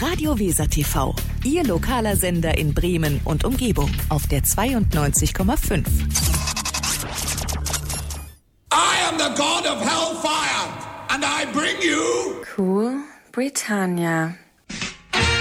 Radio Weser TV, Ihr lokaler Sender in Bremen und Umgebung auf der 92,5. I am the god of hellfire and I bring you Cool Britannia.